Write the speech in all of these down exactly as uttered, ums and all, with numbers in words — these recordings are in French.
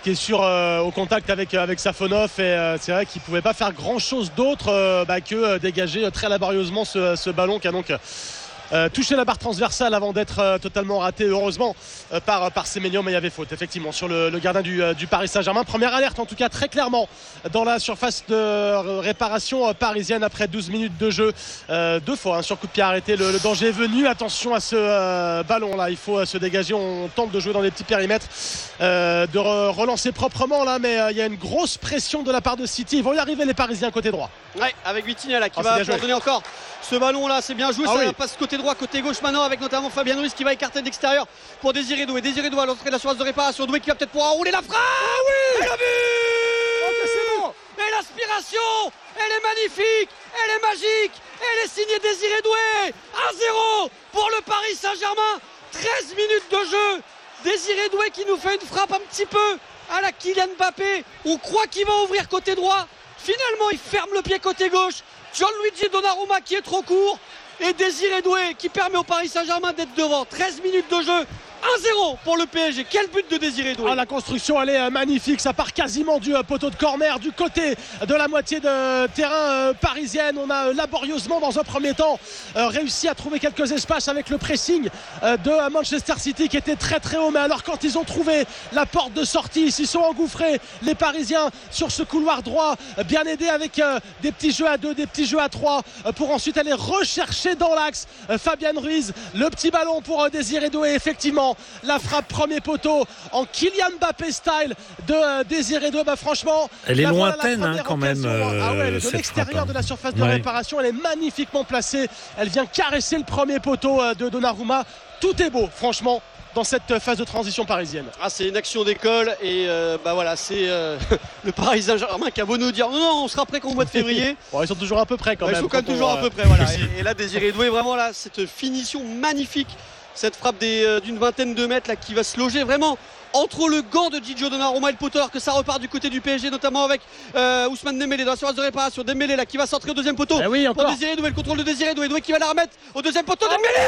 marqué sur euh, au contact avec, avec Safonov et euh, c'est vrai qu'il ne pouvait pas faire grand chose d'autre euh, bah, que euh, dégager très laborieusement ce, ce ballon qui a donc Euh, toucher la barre transversale avant d'être euh, totalement raté heureusement euh, par, par Semenyo, mais il y avait faute effectivement sur le, le gardien du, euh, du Paris Saint-Germain. Première alerte en tout cas très clairement dans la surface de réparation euh, parisienne après douze minutes de jeu, euh, deux fois hein, sur coup de pied arrêté, le, le danger est venu. Attention à ce euh, ballon là, il faut euh, se dégager, on tente de jouer dans des petits périmètres, euh, de re- relancer proprement là, mais euh, il y a une grosse pression de la part de City. Ils vont y arriver les Parisiens côté droit. Ouais, avec Vitinha là qui oh, va pouvoir donner encore ce ballon là, c'est bien joué, ah, ça oui. passe côté droit, côté gauche maintenant avec notamment Fabien Ruiz qui va écarter de l'extérieur pour Désiré Doué. Désiré Doué à l'entrée de la surface de réparation, Doué qui va peut-être pouvoir enrouler la frappe. Ah oui, et le but okay, c'est bon. Et l'aspiration, elle est magnifique, elle est magique, elle est signée Désiré Doué. un zéro pour le Paris Saint-Germain, treize minutes de jeu. Désiré Doué qui nous fait une frappe un petit peu à la Kylian Mbappé. On croit qu'il va ouvrir côté droit, finalement il ferme le pied côté gauche. Gianluigi Donnarumma qui est trop court et Désiré Doué qui permet au Paris Saint-Germain d'être devant. treize minutes de jeu, un zéro pour le P S G. Quel but de Désiré Doué. Ah, la construction elle est magnifique, ça part quasiment du poteau de corner du côté de la moitié de terrain euh, parisienne. On a euh, laborieusement dans un premier temps euh, réussi à trouver quelques espaces avec le pressing euh, de Manchester City qui était très très haut, mais alors quand ils ont trouvé la porte de sortie, ils s'y sont engouffrés les Parisiens sur ce couloir droit, euh, bien aidés avec euh, des petits jeux à deux, des petits jeux à trois, euh, pour ensuite aller rechercher dans l'axe euh, Fabien Ruiz, le petit ballon pour euh, Désiré Doué. Effectivement la frappe premier poteau en Kylian Mbappé style de euh, Désiré Doué. Bah, franchement elle est là, lointaine voilà hein, quand même euh, ah ouais, de cette l'extérieur frappe, hein. de la surface de ouais. réparation, elle est magnifiquement placée, elle vient caresser le premier poteau euh, de Donnarumma. Tout est beau franchement dans cette phase de transition parisienne. Ah, c'est une action d'école et euh, bah voilà, c'est euh, le Paris Saint-Germain qui a beau nous dire non, non, on sera prêt qu'en mois de février. Bon, ils sont toujours à peu près quand ouais, même. Ils sont quand même quand toujours on, à peu près. Voilà. et, et là, Désiré Doué, vraiment là, cette finition magnifique, cette frappe des, euh, d'une vingtaine de mètres là qui va se loger vraiment entre le gant de Gigio Donnarumma et le poteau, alors que ça repart du côté du P S G, notamment avec euh, Ousmane Dembélé dans la surface de réparation. Dembélé là qui va centrer au deuxième poteau. Eh oui, pour Désiré Doué, le contrôle de Désiré Doué, Doué qui va la remettre au deuxième poteau. Oh Dembélé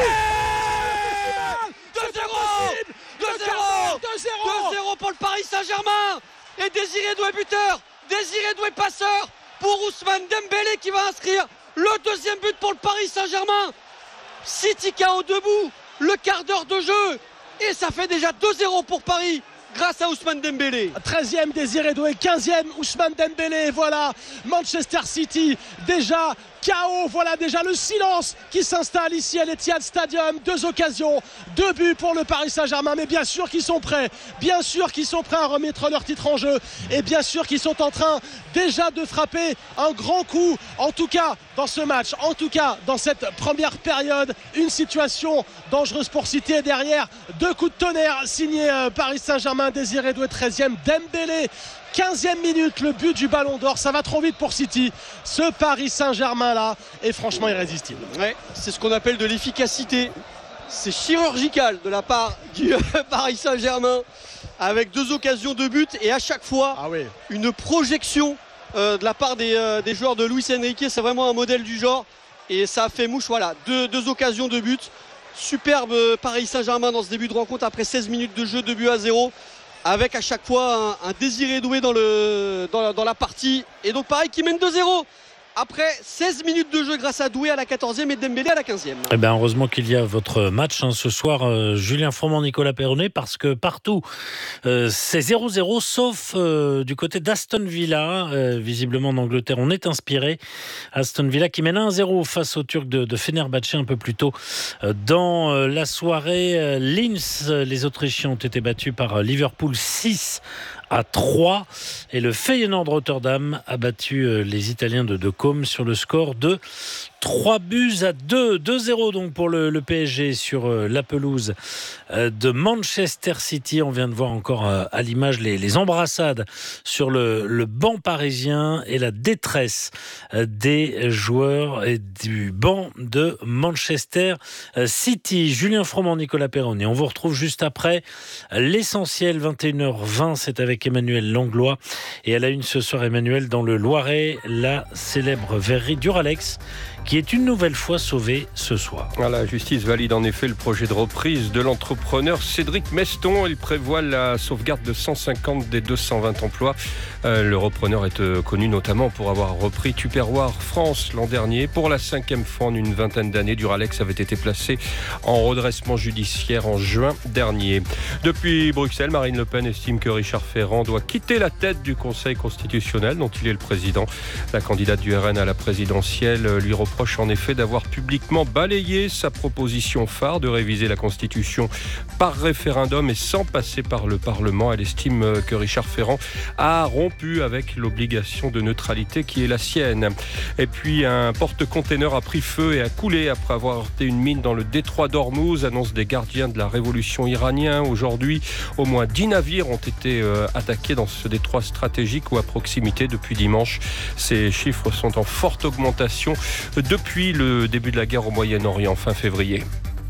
oui deux zéro deux zéro pour le Paris Saint-Germain et Désiré Doué buteur, Désiré Doué passeur pour Ousmane Dembélé qui va inscrire le deuxième but pour le Paris Saint-Germain. City K O debout, le quart d'heure de jeu et ça fait déjà deux zéro pour Paris grâce à Ousmane Dembélé. treizième Désiré Doué, quinzième Ousmane Dembélé. Voilà Manchester City déjà K O, voilà déjà le silence qui s'installe ici à l'Etihad Stadium. Deux occasions, deux buts pour le Paris Saint-Germain, mais bien sûr qu'ils sont prêts, bien sûr qu'ils sont prêts à remettre leur titre en jeu et bien sûr qu'ils sont en train déjà de frapper un grand coup, en tout cas dans ce match, en tout cas dans cette première période. Une situation dangereuse pour City et derrière deux coups de tonnerre signés euh, Paris Saint-Germain. Désiré Doué treizième, Dembélé quinzième minute, le but du Ballon d'Or. Ça va trop vite pour City, ce Paris Saint-Germain là est franchement irrésistible. Ouais, c'est ce qu'on appelle de l'efficacité, c'est chirurgical de la part du Paris Saint-Germain avec deux occasions de but et à chaque fois ah oui. une projection euh, de la part des, euh, des joueurs de Luis Enrique. C'est vraiment un modèle du genre et ça a fait mouche. Voilà, deux, deux occasions de but, superbe Paris Saint-Germain dans ce début de rencontre après seize minutes de jeu, deux buts à zéro, avec à chaque fois un, un Désiré Doué dans, le, dans, la, dans la partie et donc pareil qui mène deux zéro après seize minutes de jeu grâce à Doué à la quatorzième et Dembélé à la quinzième. Eh bien, heureusement qu'il y a votre match hein, ce soir, euh, Julien Froment, Nicolas Perronnet, parce que partout euh, c'est zéro zéro sauf euh, du côté d'Aston Villa. Euh, visiblement en Angleterre on est inspiré. Aston Villa qui mène un zéro face aux Turcs de, de Fenerbahçe un peu plus tôt euh, dans euh, la soirée. Euh, Linz, euh, les Autrichiens ont été battus par euh, Liverpool six à trois et le Feyenoord Rotterdam a battu euh, les Italiens de De Côme sur le score de trois buts à deux. deux zéro donc pour le, le P S G sur euh, la pelouse euh, de Manchester City. On vient de voir encore euh, à l'image les, les embrassades sur le, le banc parisien et la détresse euh, des joueurs et du banc de Manchester City. Julien Froment, Nicolas Perronnet. On vous retrouve juste après l'essentiel, vingt et une heures vingt. C'est avec Emmanuel Langlois et à la une ce soir, Emmanuel, dans le Loiret, la célèbre verrerie Duralex qui est une nouvelle fois sauvé ce soir. La justice valide en effet le projet de reprise de l'entrepreneur Cédric Meston. Il prévoit la sauvegarde de cent cinquante des deux cent vingt emplois. Euh, le repreneur est euh, connu notamment pour avoir repris Tupperware France l'an dernier. Pour la cinquième fois en une vingtaine d'années, Duralex avait été placé en redressement judiciaire en juin dernier. Depuis Bruxelles, Marine Le Pen estime que Richard Ferrand doit quitter la tête du Conseil constitutionnel dont il est le président. La candidate du R N à la présidentielle lui reproche en effet d'avoir publiquement balayé sa proposition phare de réviser la Constitution par référendum et sans passer par le Parlement. Elle estime que Richard Ferrand a rompu avec l'obligation de neutralité qui est la sienne. Et puis un porte-container a pris feu et a coulé après avoir heurté une mine dans le détroit d'Ormuz, annonce des gardiens de la révolution iranienne. Aujourd'hui, au moins dix navires ont été euh, attaqués dans ce détroit stratégique ou à proximité depuis dimanche. Ces chiffres sont en forte augmentation depuis le début de la guerre au Moyen-Orient fin février.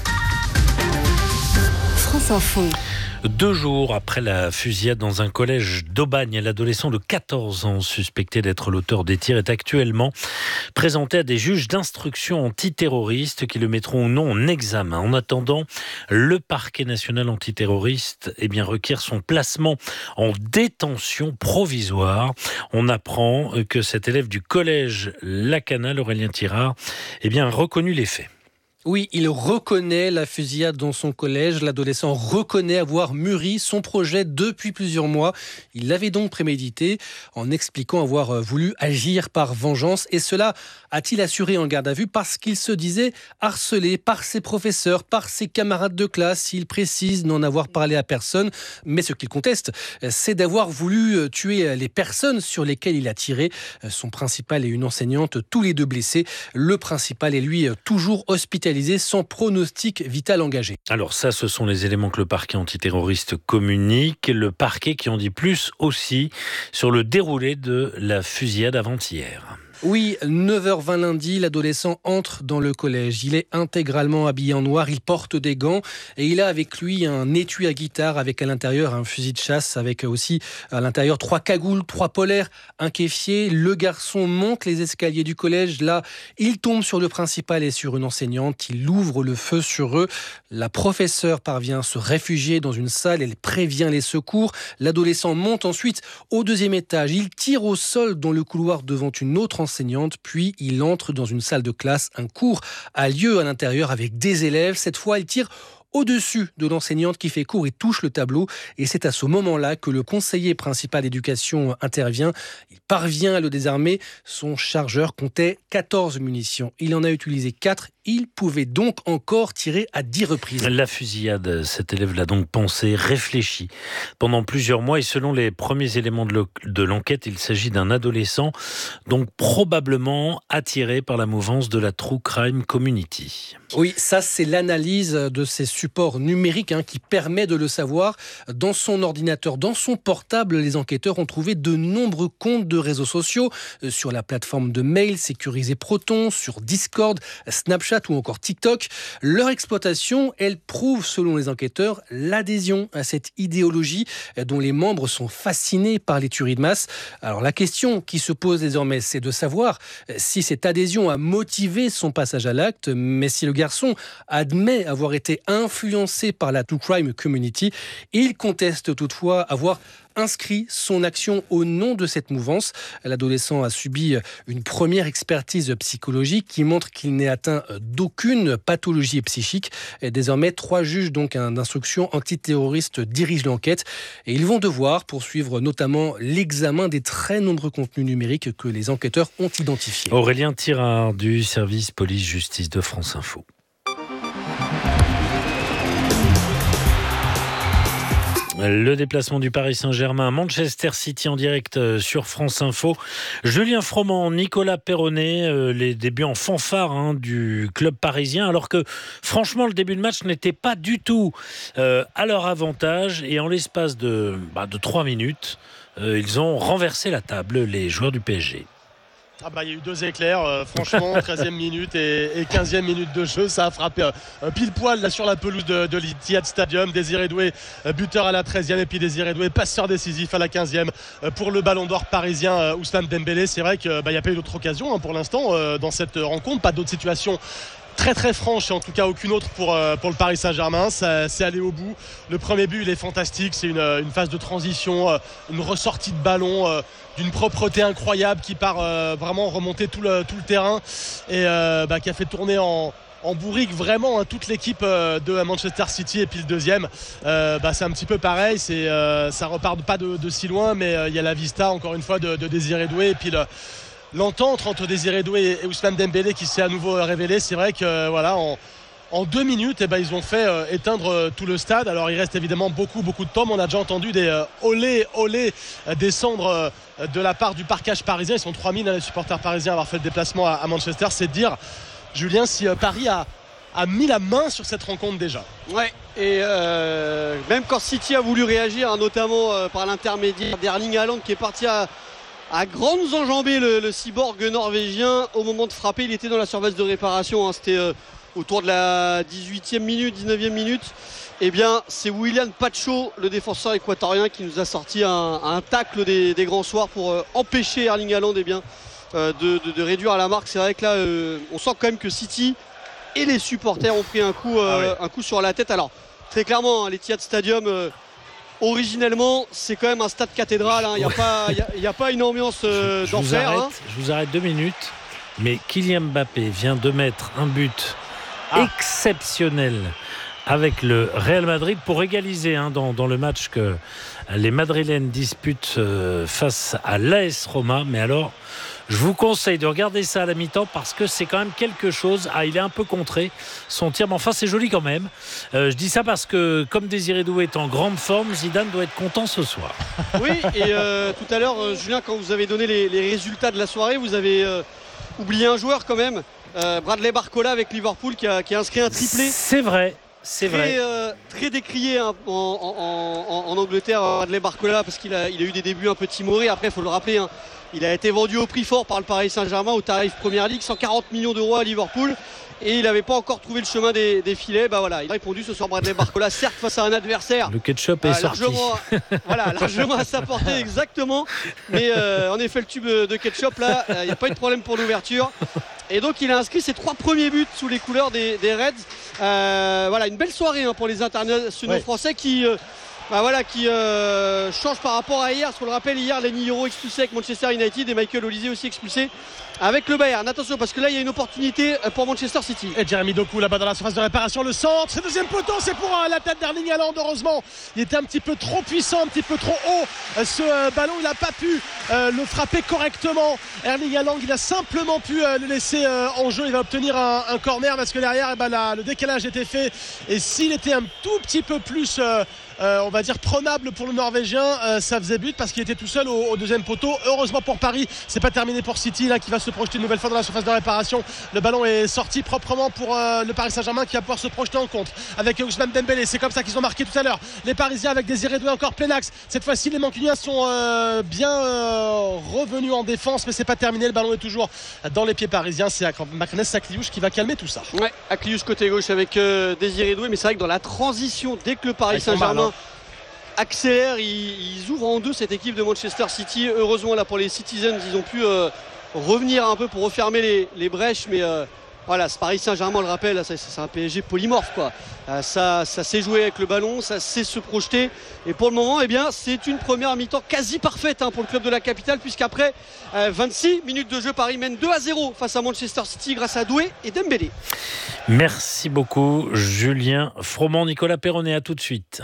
France Info. Deux jours après la fusillade dans un collège d'Aubagne, l'adolescent de quatorze ans suspecté d'être l'auteur des tirs est actuellement présenté à des juges d'instruction antiterroristes qui le mettront ou non en examen. En attendant, le parquet national antiterroriste eh bien, requiert son placement en détention provisoire. On apprend que cet élève du collège Lacanal, Aurélien Tirard, eh bien, a reconnu les faits. Oui, il reconnaît la fusillade dans son collège. L'adolescent reconnaît avoir mûri son projet depuis plusieurs mois. Il l'avait donc prémédité en expliquant avoir voulu agir par vengeance. Et cela a-t-il assuré en garde à vue parce qu'il se disait harcelé par ses professeurs, par ses camarades de classe. Il précise n'en avoir parlé à personne. Mais ce qu'il conteste, c'est d'avoir voulu tuer les personnes sur lesquelles il a tiré. Son principal et une enseignante, tous les deux blessés. Le principal est lui toujours hospitalisé sans pronostic vital engagé. Alors ça, ce sont les éléments que le parquet antiterroriste communique. Le parquet qui en dit plus aussi sur le déroulé de la fusillade avant-hier. Oui, neuf heures vingt lundi, l'adolescent entre dans le collège. Il est intégralement habillé en noir, il porte des gants et il a avec lui un étui à guitare avec à l'intérieur un fusil de chasse avec aussi à l'intérieur trois cagoules, trois polaires, un kéfier. Le garçon monte les escaliers du collège. Là, il tombe sur le principal et sur une enseignante. Il ouvre le feu sur eux. La professeure parvient à se réfugier dans une salle. Elle prévient les secours. L'adolescent monte ensuite au deuxième étage. Il tire au sol dans le couloir devant une autre enseignante. enseignante, puis il entre dans une salle de classe. Un cours a lieu à l'intérieur avec des élèves. Cette fois, il tire au-dessus de l'enseignante qui fait cours et touche le tableau. Et c'est à ce moment-là que le conseiller principal d'éducation intervient. Il parvient à le désarmer. Son chargeur comptait quatorze munitions. Il en a utilisé quatre. Il pouvait donc encore tirer à dix reprises. La fusillade, cet élève l'a donc pensé, réfléchi pendant plusieurs mois. Et selon les premiers éléments de, de l'enquête, il s'agit d'un adolescent, donc probablement attiré par la mouvance de la True Crime Community. Oui, ça c'est l'analyse de ces supports numériques hein, qui permet de le savoir. Dans son ordinateur, dans son portable, les enquêteurs ont trouvé de nombreux comptes de réseaux sociaux euh, sur la plateforme de mail sécurisée Proton, sur Discord, Snapchat ou encore TikTok. Leur exploitation, elle prouve, selon les enquêteurs, l'adhésion à cette idéologie dont les membres sont fascinés par les tueries de masse. Alors la question qui se pose désormais, c'est de savoir si cette adhésion a motivé son passage à l'acte, mais si le garçon admet avoir été influencé par la True Crime Community, il conteste toutefois avoir inscrit son action au nom de cette mouvance. L'adolescent a subi une première expertise psychologique qui montre qu'il n'est atteint d'aucune pathologie psychique. Et désormais, trois juges donc d'instruction antiterroriste dirigent l'enquête et ils vont devoir poursuivre notamment l'examen des très nombreux contenus numériques que les enquêteurs ont identifiés. Aurélien Tirard du service police-justice de France Info. Le déplacement du Paris Saint-Germain à Manchester City en direct sur France Info. Julien Froment, Nicolas Perronnet, les débuts en fanfare hein, du club parisien, alors que franchement le début de match n'était pas du tout euh, à leur avantage et en l'espace de, bah, de trois minutes, euh, ils ont renversé la table, les joueurs du P S G. Ah bah il y a eu deux éclairs, euh, franchement, treizième minute et, et quinzième minute de jeu, ça a frappé euh, pile poil là sur la pelouse de, de l'Etihad Stadium. Désiré Doué, euh, buteur à la treizième, et puis Désiré Doué, passeur décisif à la quinzième euh, pour le Ballon d'Or parisien euh, Ousmane Dembélé. C'est vrai qu'il bah, n'y a pas eu d'autre occasion hein, pour l'instant euh, dans cette rencontre, pas d'autres situations très très franche, et en tout cas aucune autre pour, euh, pour le Paris Saint-Germain. Ça, c'est allé au bout. Le premier but il est fantastique, c'est une, une phase de transition, euh, une ressortie de ballon euh, d'une propreté incroyable qui part euh, vraiment remonter tout le, tout le terrain et euh, bah, qui a fait tourner en, en bourrique vraiment hein, toute l'équipe euh, de Manchester City. Et puis le deuxième euh, bah, c'est un petit peu pareil, c'est, euh, ça repart pas de, de si loin, mais il euh, y a la vista encore une fois de, de Désiré Doué, et puis le l'entente entre Désiré Doué et Ousmane Dembélé qui s'est à nouveau révélé. C'est vrai que voilà, en, en deux minutes, eh ben, ils ont fait euh, éteindre euh, tout le stade. Alors il reste évidemment beaucoup beaucoup de temps, mais on a déjà entendu des euh, olé olé euh, descendre euh, de la part du parquage parisien. Ils sont trois mille hein, les supporters parisiens à avoir fait le déplacement à, à Manchester. C'est de dire, Julien, si euh, Paris a, a mis la main sur cette rencontre déjà. Ouais, et euh, même quand City a voulu réagir, hein, notamment euh, par l'intermédiaire d'Erling Haaland qui est parti à à grandes enjambées le, le cyborg norvégien. Au moment de frapper, il était dans la surface de réparation, hein. C'était euh, autour de la dix-huitième minute, dix-neuvième minute. Eh bien c'est William Pacho, le défenseur équatorien, qui nous a sorti un, un tacle des, des grands soirs pour euh, empêcher Erling Haaland eh bien, euh, de, de, de réduire la marque. C'est vrai que là euh, on sent quand même que City et les supporters ont pris un coup, euh, ah ouais. un coup sur la tête. Alors très clairement hein, l'Etihad Stadium euh, originellement, c'est quand même un stade cathédrale. Il hein. n'y a, a, a pas une ambiance euh, je, d'enfer. Vous hein. Je vous arrête deux minutes. Mais Kylian Mbappé vient de mettre un but ah. exceptionnel avec le Real Madrid pour égaliser hein, dans, dans le match que les Madrilènes disputent euh, face à l'A S Roma. Mais alors, je vous conseille de regarder ça à la mi-temps parce que c'est quand même quelque chose. Ah, il est un peu contré, son tir, mais enfin c'est joli quand même. Euh, je dis ça parce que comme Désiré Doué est en grande forme, Zidane doit être content ce soir. Oui, et euh, tout à l'heure, euh, Julien, quand vous avez donné les, les résultats de la soirée, vous avez euh, oublié un joueur quand même, euh, Bradley Barcola avec Liverpool qui a, qui a inscrit un triplé. C'est vrai. C'est très, vrai. Euh, très décrié hein, en, en, en, en Angleterre, Bradley Barcola, parce qu'il a, il a eu des débuts un peu timorés. Après, il faut le rappeler, hein, il a été vendu au prix fort par le Paris Saint-Germain au tarif Premier League, cent quarante millions d'euros à Liverpool. Et il n'avait pas encore trouvé le chemin des, des filets. Bah voilà, il a répondu ce soir Bradley Barcola, certes face à un adversaire. Le ketchup est euh, sorti. Largement, voilà, largement à sa portée, exactement. Mais euh, en effet, le tube de ketchup, là, il n'y a pas eu de problème pour l'ouverture. Et donc il a inscrit ses trois premiers buts sous les couleurs des, des Reds. Euh, voilà, une belle soirée hein, pour les internationaux ouais. français qui, euh, bah voilà, qui euh, changent par rapport à hier. Parce qu'on le rappelle, hier, Lenny Yoro expulsé avec Manchester United et Michael Olise aussi expulsé avec le Bayern. Attention parce que là il y a une opportunité pour Manchester City. Et Jeremy Doku là-bas dans la surface de réparation, le centre, c'est deuxième poteau, c'est pour euh, la tête d'Erling Haaland. Heureusement, il était un petit peu trop puissant, un petit peu trop haut. Euh, ce euh, ballon, il n'a pas pu euh, le frapper correctement. Erling Haaland, il a simplement pu euh, le laisser euh, en jeu. Il va obtenir un, un corner parce que derrière, eh ben, là, le décalage était fait. Et s'il était un tout petit peu plus euh, euh, on va dire prenable pour le Norvégien, euh, ça faisait but parce qu'il était tout seul au, au deuxième poteau. Heureusement pour Paris, c'est pas terminé pour City là qui va se projeter une nouvelle fois dans la surface de réparation. Le ballon est sorti proprement pour euh, le Paris Saint-Germain qui va pouvoir se projeter en contre avec Ousmane Dembélé. C'est comme ça qu'ils ont marqué tout à l'heure les Parisiens avec Désiré Doué encore plein axe. Cette fois-ci les Mancuniens sont euh, bien euh, revenus en défense, mais c'est pas terminé. Le ballon est toujours dans les pieds parisiens. C'est Makhnes Akliouche qui va calmer tout ça. Ouais, Akliouche côté gauche avec euh, Désiré Doué, mais c'est vrai que dans la transition, dès que le Paris Saint-Germain accélère, ils, ils ouvrent en deux cette équipe de Manchester City. Heureusement là pour les Citizens, ils ont pu euh, revenir un peu pour refermer les, les brèches, mais euh, voilà, ce Paris Saint-Germain, on le rappelle, c'est, c'est un P S G polymorphe quoi. Euh, ça, ça sait jouer avec le ballon, ça sait se projeter, et pour le moment, eh bien, c'est une première mi-temps quasi parfaite hein, pour le club de la capitale, puisqu'après euh, vingt-six minutes de jeu, Paris mène deux à zéro face à Manchester City grâce à Doué et Dembélé. Merci beaucoup Julien Froment. Nicolas Perronnet, à tout de suite.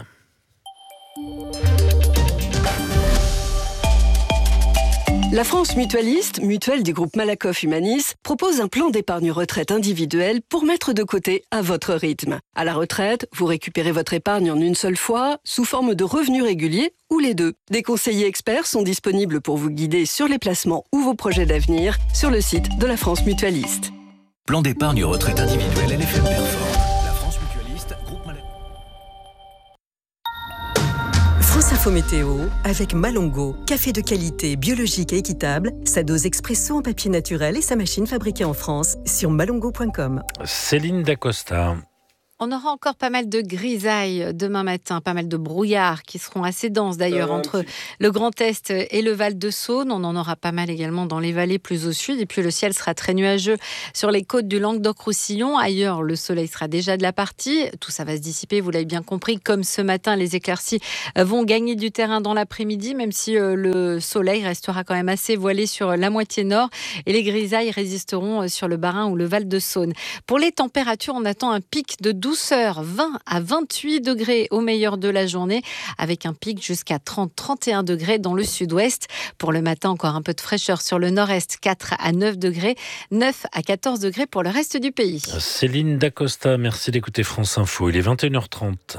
La France Mutualiste, mutuelle du groupe Malakoff Humanis, propose un plan d'épargne retraite individuel pour mettre de côté à votre rythme. À la retraite, vous récupérez votre épargne en une seule fois, sous forme de revenus réguliers ou les deux. Des conseillers experts sont disponibles pour vous guider sur les placements ou vos projets d'avenir sur le site de la France Mutualiste. Plan d'épargne retraite individuelle L F M Perform. La France Mutualiste, groupe Malakoff. France Info. L'info météo avec Malongo. Café de qualité, biologique et équitable. Sa dose expresso en papier naturel et sa machine fabriquée en France sur malongo point com. Céline Dacosta. On aura encore pas mal de grisailles demain matin, pas mal de brouillards qui seront assez denses d'ailleurs euh, entre le Grand Est et le Val-de-Saône. On en aura pas mal également dans les vallées plus au sud. Et puis le ciel sera très nuageux sur les côtes du Languedoc-Roussillon. Ailleurs, le soleil sera déjà de la partie. Tout ça va se dissiper, vous l'avez bien compris. Comme ce matin, les éclaircies vont gagner du terrain dans l'après-midi, même si le soleil restera quand même assez voilé sur la moitié nord. Et les grisailles résisteront sur le Bas-Rhin ou le Val-de-Saône. Pour les températures, on attend un pic de douceur, vingt à vingt-huit degrés au meilleur de la journée, avec un pic jusqu'à trente à trente et un degrés dans le sud-ouest. Pour le matin, encore un peu de fraîcheur sur le nord-est, quatre à neuf degrés, neuf à quatorze degrés pour le reste du pays. Céline Dacosta, merci d'écouter France Info. Il est vingt et une heures trente.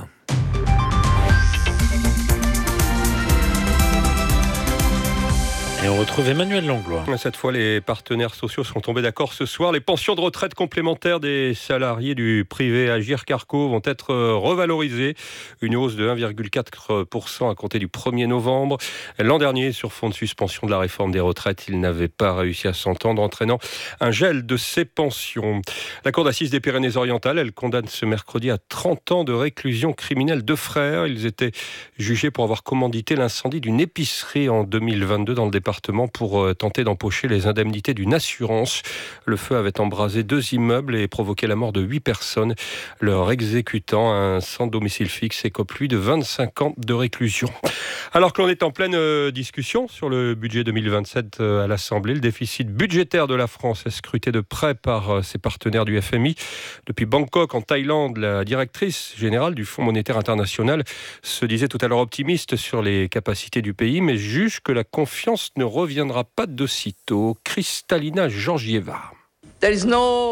Et on retrouve Emmanuel Langlois. Cette fois, les partenaires sociaux sont tombés d'accord ce soir. Les pensions de retraite complémentaires des salariés du privé Agirc-Arrco vont être revalorisées. Une hausse de un virgule quatre pour cent à compter du premier novembre. L'an dernier, sur fond de suspension de la réforme des retraites, ils n'avaient pas réussi à s'entendre, entraînant un gel de ces pensions. La Cour d'assises des Pyrénées-Orientales, elle condamne ce mercredi à trente ans de réclusion criminelle deux frères. Ils étaient jugés pour avoir commandité l'incendie d'une épicerie en deux mille vingt-deux dans le département pour tenter d'empocher les indemnités d'une assurance. Le feu avait embrasé deux immeubles et provoqué la mort de huit personnes. Leur exécutant, un sans domicile fixe, écope lui de vingt-cinq ans de réclusion. Alors que l'on est en pleine discussion sur le budget deux mille vingt-sept à l'Assemblée, le déficit budgétaire de la France est scruté de près par ses partenaires du F M I. Depuis Bangkok, en Thaïlande, la directrice générale du Fonds monétaire international se disait tout à l'heure optimiste sur les capacités du pays, mais juge que la confiance ne reviendra pas de sitôt. Kristalina Georgieva. Il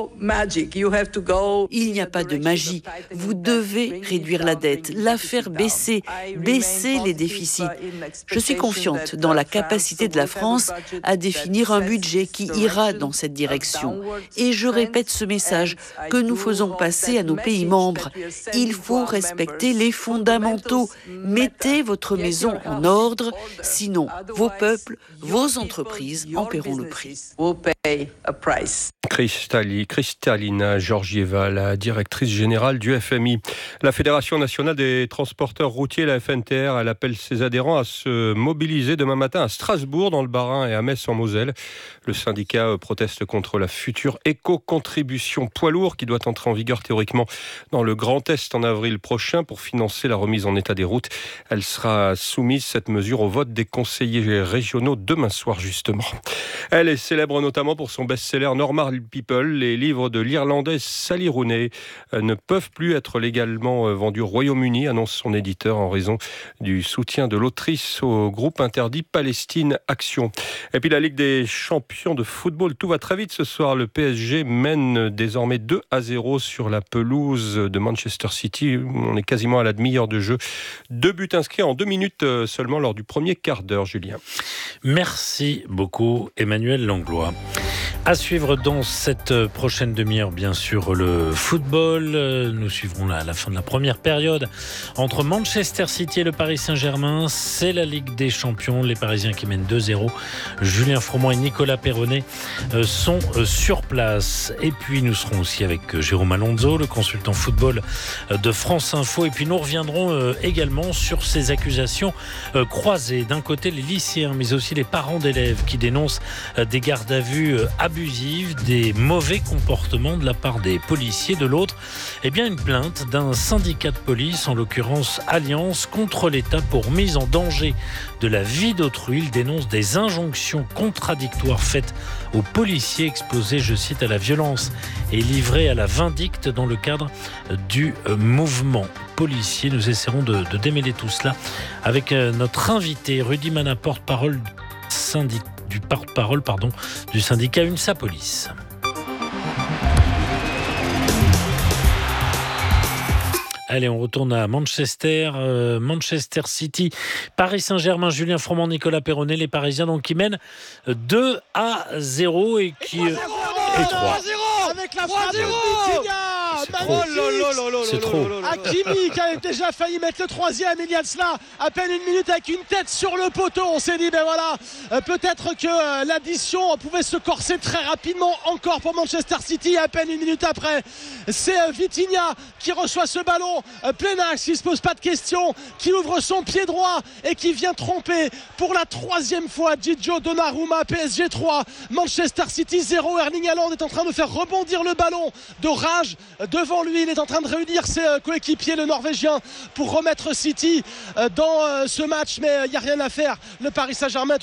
n'y a pas de magie. Vous devez réduire la dette, la faire baisser, baisser les déficits. Je suis confiante dans la capacité de la France à définir un budget qui ira dans cette direction. Et je répète ce message que nous faisons passer à nos pays membres. Il faut respecter les fondamentaux. Mettez votre maison en ordre, sinon vos peuples, vos entreprises en paieront le prix. Kristalina Georgieva, la directrice générale du F M I. La Fédération nationale des transporteurs routiers, la F N T R, elle appelle ses adhérents à se mobiliser demain matin à Strasbourg, dans le Bas-Rhin, et à Metz, en Moselle. Le syndicat proteste contre la future éco-contribution poids lourd qui doit entrer en vigueur théoriquement dans le Grand Est en avril prochain pour financer la remise en état des routes. Elle sera soumise, cette mesure, au vote des conseillers régionaux demain soir, justement. Elle est célèbre notamment pour son best-seller Normal People. Les livres de l'Irlandaise Sally Rooney ne peuvent plus être légalement vendus au Royaume-Uni, annonce son éditeur, en raison du soutien de l'autrice au groupe interdit Palestine Action. Et puis la Ligue des champions de football, tout va très vite ce soir. Le P S G mène désormais deux à zéro sur la pelouse de Manchester City. On est quasiment à la demi-heure de jeu. Deux buts inscrits en deux minutes seulement lors du premier quart d'heure, Julien. Merci beaucoup, Emmanuel Langlois. À suivre dans cette prochaine demi-heure, bien sûr, le football. Nous suivrons la, la fin de la première période entre Manchester City et le Paris Saint-Germain. C'est la Ligue des Champions. Les Parisiens qui mènent deux zéro. Julien Froment et Nicolas Perronnet sont sur place. Et puis, nous serons aussi avec Jérôme Alonso, le consultant football de France Info. Et puis, nous reviendrons également sur ces accusations croisées. D'un côté, les lycéens, mais aussi les parents d'élèves qui dénoncent des gardes à vue abusives, des mauvais comportements de la part des policiers. De l'autre, eh bien une plainte d'un syndicat de police, en l'occurrence Alliance, contre l'État pour mise en danger de la vie d'autrui. Il dénonce des injonctions contradictoires faites aux policiers exposés, je cite, à la violence et livrés à la vindicte dans le cadre du mouvement policier. Nous essaierons de, de démêler tout cela avec notre invité Rudy Mana, porte-parole du syndicat du porte-parole pardon, du syndicat UNSA Police. Allez, on retourne à Manchester, euh, Manchester City, Paris Saint-Germain, Julien Froment, Nicolas Perronnet, les Parisiens donc qui mènent deux à zéro et qui... Et trois zéro avec la frappe de Vitinha. c'est trop. C'est trop. Hakimi qui a déjà failli mettre le troisième, il y a de cela à peine une minute avec une tête sur le poteau. On s'est dit ben voilà, euh, peut-être que euh, l'addition pouvait se corser très rapidement encore pour Manchester City. À peine une minute après, c'est euh, Vitinha qui reçoit ce ballon euh, plein axe, il se pose pas de questions, qui ouvre son pied droit et qui vient tromper pour la troisième fois Gigio Donnarumma. P S G trois, Manchester City zéro. Erling Haaland est en train de faire rebondir le ballon de rage devant lui. Il est en train de réunir ses euh, coéquipiers, le Norvégien, pour remettre City euh, dans euh, ce match, mais il euh, n'y a rien à faire. Le Paris Saint-Germain